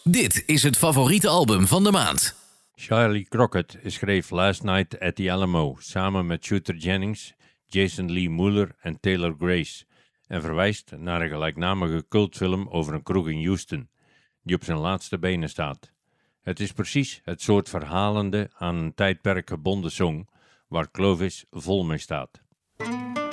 Dit is het favoriete album van de maand. Charlie Crockett schreef Last Night at the Alamo samen met Shooter Jennings, Jason Lee Mueller en Taylor Grace en verwijst naar een gelijknamige cultfilm over een kroeg in Houston, die op zijn laatste benen staat. Het is precies het soort verhalende, aan een tijdperk gebonden song waar Clovis vol mee staat.